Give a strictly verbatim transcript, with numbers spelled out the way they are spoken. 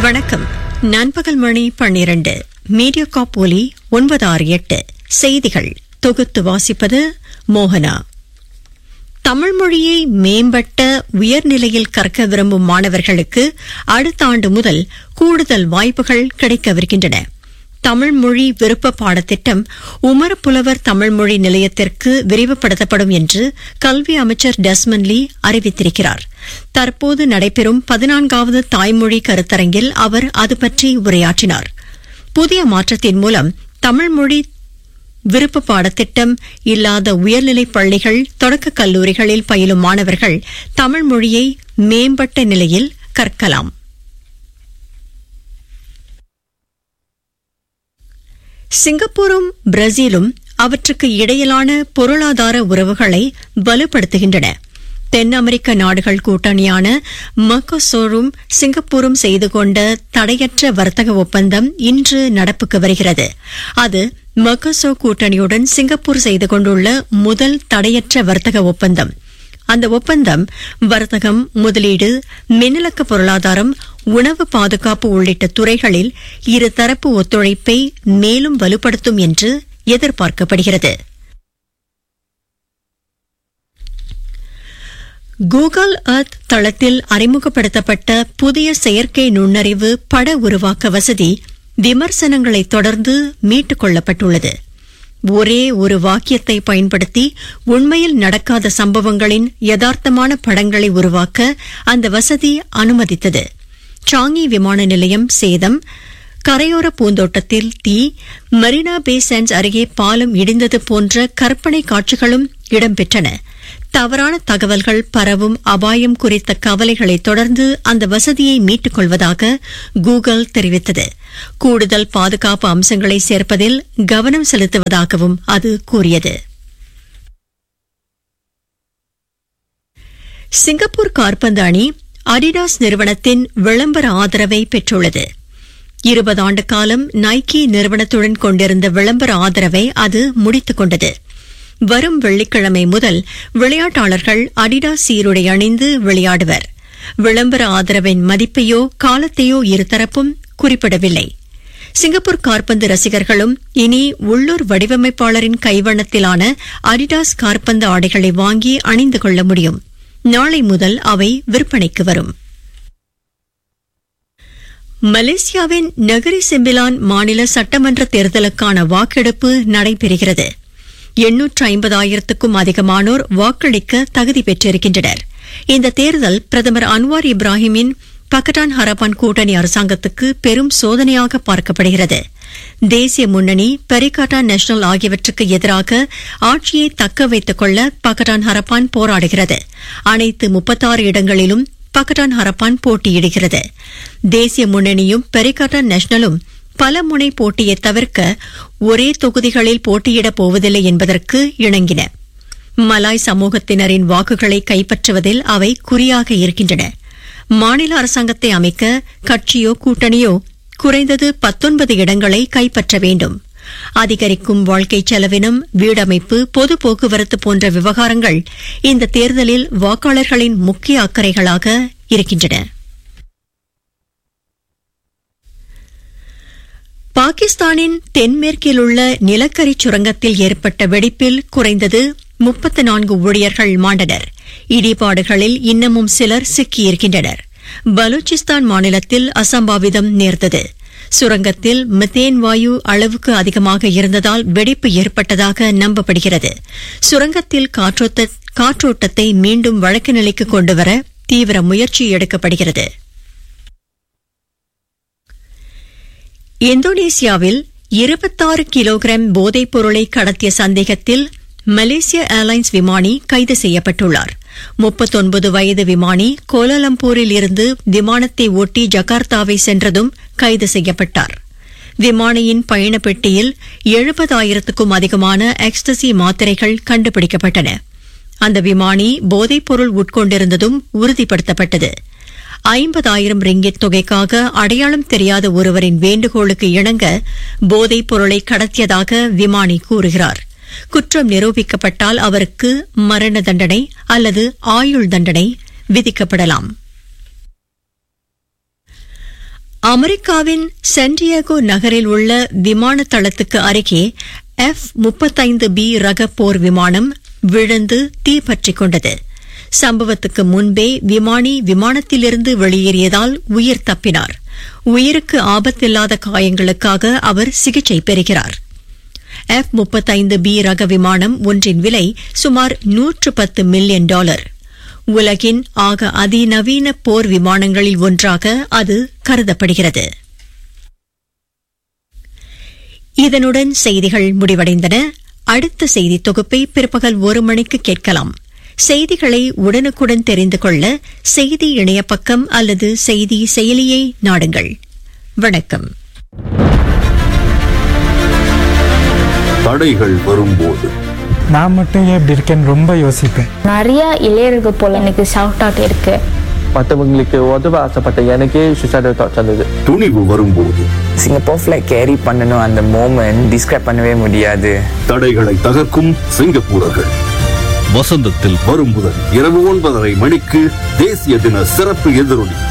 வணக்கம். நண்பகல் மணி பன்னிரண்டு. மீடியாகாப் ஒலி ஒன்பது ஆறு எட்டு. செய்திகள் தொகுத்து வாசிப்பது மோகனா. தமிழ் மொழியை மேம்பட்ட உயர்நிலையில் கற்க விரும்பும் மாணவர்களுக்கு அடுத்த ஆண்டு முதல் கூடுதல் வாய்ப்புகள் கிடைக்கவிருக்கின்றன. தமிழ் மொழி விருப்ப பாடத்திட்டம் உமரப்புலவர் தமிழ் மொழி நிலையத்திற்கு விரிவுபடுத்தப்படும் என்று கல்வி அமைச்சர் டெஸ்மண்ட் லீ அறிவித்திருக்கிறார். தற்போது நடைபெறும் பதினான்காவது தாய்மொழி கருத்தரங்கில் அவர் அது பற்றி உரையாற்றினார். புதிய மாற்றத்தின் மூலம் தமிழ் மொழி விருப்ப பாடத்திட்டம் இல்லாத உயர்நிலைப் பள்ளிகள், தொடக்க கல்லூரிகளில் பயிலும் மாணவர்கள் தமிழ் மொழியை மேம்பட்ட நிலையில் கற்கலாம். சிங்கப்பூரும் பிரேசிலும் அவற்றுக்கு இடையிலான பொருளாதார உறவுகளை வலுப்படுத்துகின்றன. தென் அமெரிக்க நாடுகள் கூட்டணியான மெர்கோசூரும் சிங்கப்பூரும் செய்து கொண்ட தடையற்ற வர்த்தக ஒப்பந்தம் இன்று நடப்புக்கு வருகிறது. அது மெர்கோசூர் கூட்டணியுடன் சிங்கப்பூர் செய்து கொண்டுள்ள முதல் தடையற்ற வர்த்தக ஒப்பந்தம். அந்த ஒப்பந்தம் வர்த்தகம், முதலீடு, மின்னலக்க பொருளாதாரம், உணவு பாதுகாப்பு உள்ளிட்ட துறைகளில் இருதரப்பு ஒத்துழைப்பை மேலும் வலுப்படுத்தும் என்று எதிர்பார்க்கப்படுகிறது. கூகுள் எர்த் தளத்தில் அறிமுகப்படுத்தப்பட்ட புதிய செயற்கை நுண்ணறிவு பட உருவாக்க வசதி விமர்சனங்களை தொடர்ந்து மீட்டுக் கொள்ளப்பட்டுள்ளது. ஒரே ஒரு வாக்கியத்தை பயன்படுத்தி உண்மையில் நடக்காத சம்பவங்களின் யதார்த்தமான படங்களை உருவாக்க அந்த வசதி அனுமதித்தது. சாங்கி விமான நிலையம் சேதம், கரையோர பூந்தோட்டத்தில் தீ, மரீனா பே சாண்ட்ஸ் அருகே பாலம் இடிந்தது போன்ற கற்பனை காட்சிகளும் இடம்பெற்றன. தவறான தகவல்கள் பரவும் அபாயம் குறித்த கவலைகளை தொடர்ந்து அந்த வசதியை மீட்டுக் கொள்வதாக கூகுள் தெரிவித்தது. கூடுதல் பாதுகாப்பு அம்சங்களை சேர்ப்பதில் கவனம் செலுத்துவதாகவும் அது கூறியது. சிங்கப்பூர் காற்பந்து அணி அடிடாஸ் நிறுவனத்தின் விளம்பர ஆதரவை பெற்றுள்ளது. இருபது ஆண்டு காலம் நைக்கி நிறுவனத்துடன் கொண்டிருந்த விளம்பர ஆதரவை அது முடித்துக் கொண்டது. வரும் வெள்ளிக்கிழமை முதல் விளையாட்டாளர்கள் அடிடாஸ் சீருடை அணிந்து விளையாடுவர். விளம்பர ஆதரவின் மதிப்பையோ காலத்தையோ இருதரப்பும் குறிப்பிடவில்லை. சிங்கப்பூர் காற்பந்து ரசிகர்களும் இனி உள்ளூர் வடிவமைப்பாளரின் கைவண்ணத்திலான அடிடாஸ் காற்பந்து ஆடைகளை வாங்கி அணிந்து கொள்ள முடியும். நாளை முதல் அவை விற்பனைக்கு வரும். மலேசியாவின் நகரி செம்பிலான் மாநில சட்டமன்ற தேர்தலுக்கான வாக்கெடுப்பு நடைபெறுகிறது. எண்ணூற்று ஐம்பதாயிரத்துக்கும் அதிகமானோர் வாக்களிக்க தகுதி பெற்றிருக்கின்றனர். இந்த தேர்தல் பிரதமர் அன்வார் இப்ராஹிமின் பக்கட்டான் ஹரப்பான் கூட்டணி அரசாங்கத்துக்கு பெரும் சோதனையாக பார்க்கப்படுகிறது. தேசிய முன்னணி, பெரிகாட்டான் நேஷனல் ஆகியவற்றுக்கு எதிராக ஆட்சியை தக்க வைத்துக் கொள்ள பக்கட்டான் ஹரப்பான் போராடுகிறது. அனைத்து முப்பத்தாறு இடங்களிலும் பக்கட்டான் ஹரப்பான் போட்டியிடுகிறது. தேசிய முன்னணியும் பெரிகாட்டான் நேஷனலும் பல முனை போட்டியை தவிர்க்க ஒரே தொகுதிகளில் போட்டியிடப் போவதில்லை என்பதற்கு இணங்கின. மலாய் சமூகத்தினரின் வாக்குகளை கைப்பற்றுவதில் அவை குறியாக இருக்கின்றன. மாநில அரசாங்கத்தை அமைக்க கட்சியோ கூட்டணியோ குறைந்தது பத்தொன்பது இடங்களை கைப்பற்ற வேண்டும். அதிகரிக்கும் வாழ்க்கை செலவினம், வீடமைப்பு, பொது போக்குவரத்து போன்ற விவகாரங்கள் இந்த தேர்தலில் வாக்காளர்களின் முக்கிய அக்கறைகளாக இருக்கின்றன. பாகிஸ்தானின் தென்மேற்கில் உள்ள நிலக்கரி சுரங்கத்தில் ஏற்பட்ட வெடிப்பில் குறைந்தது முப்பத்து நான்கு ஊழியர்கள் மாண்டனர். இடிபாடுகளில் இன்னமும் சிலர் சிக்கியிருக்கின்றனர். பலூச்சிஸ்தான் மாநிலத்தில் அசம்பாவிதம் நேர்ந்தது. சுரங்கத்தில் மித்தேன் வாயு அளவுக்கு அதிகமாக இருந்ததால் வெடிப்பு ஏற்பட்டதாக நம்பப்படுகிறது. சுரங்கத்தில் காற்றோட்டத்தை மீண்டும் வழக்கு நிலைக்கு கொண்டுவர தீவிர முயற்சி எடுக்கப்படுகிறது. இந்தோனேசியாவில் இருபத்தாறு கிலோகிராம் போதைப் பொருளை கடத்திய சந்தேகத்தில் மலேசிய ஏர்லைன்ஸ் விமானி கைது செய்யப்பட்டுள்ளார். முப்பத்தொன்பது வயது விமானி கோலாலம்பூரில் இருந்து விமானத்தை ஓட்டி ஜகார்த்தாவை சென்றதும் கைது செய்யப்பட்டார். விமானியின் பயண பெட்டியில் எழுபதாயிரத்துக்கும் அதிகமான எக்ஸ்டசி மாத்திரைகள் கண்டுபிடிக்கப்பட்டன. அந்த விமானி போதைப் பொருள் உட்கொண்டிருந்ததும் உறுதிப்படுத்தப்பட்டது. ஐம்பதாயிரம் ரிங்கிட் தொகைக்காக அடையாளம் தெரியாத ஒருவரின் வேண்டுகோளுக்கு இணங்க போதைப் பொருளை கடத்தியதாக விமானி கூறுகிறார். குற்றம் நிரூபிக்கப்பட்டால் அவருக்கு மரண தண்டனை அல்லது ஆயுள் தண்டனை விதிக்கப்படலாம். அமெரிக்காவின் சான்டியாகோ நகரில் உள்ள விமான தளத்துக்கு அருகே எஃப் முப்பத்தைந்து பி ரக போர் விமானம் விழுந்து தீப்பற்றிக் கொண்டது. சம்பவத்துக்கு முன்பே விமானி விமானத்திலிருந்து வெளியேறியதால் உயிர் தப்பினார். உயிருக்கு ஆபத்தில்லாத காயங்களுக்காக அவர் சிகிச்சை பெறுகிறார். எஃப் முப்பத்தைந்து பி ரக விமானம் ஒன்றின் விலை சுமார் நூற்று பத்து மில்லியன் டாலர். உலகின் ஆக அதிநவீன போர் விமானங்களில் ஒன்றாக அது கருதப்படுகிறது. இதனுடன் செய்திகள் முடிவடைந்தன. அடுத்த செய்தி தொகுப்பை பிற்பகல் ஒரு மணிக்கு கேட்கலாம். செய்திகளை உடனுக்குடன் தெரிந்து கொள்ள செய்தி இணையப்பக்கம் அல்லது செய்தி செயலியை நாடுங்கள். வணக்கம். தடைகள் வரும்போது நான் மட்டும் ஏன் இப்படி இருக்கேன்னு ரொம்ப யோசிப்பேன். நிறைய இளையர்கள் போல எனக்கு ஷவுட் அவுட் இருக்கு. மற்றவங்களுக்கு உதவ ஆசைப்பட்ட எனக்கே சுசைடல் தாட்ஸ் வந்தது. துணிவு வரும்போது சிங்கப்பூர் ஃபிளைட் கேரி பண்ணணும், அந்த மோமெண்ட் டிஸ்கிரைப் பண்ணவே முடியாது. தடைகளை தகர்க்கும் சிங்கப்பூரர்கள் வசந்தத்தில் வரும் முதல் இரவு ஒன்பதரை மணிக்கு தேசிய தின சிறப்பு எதிரொலி.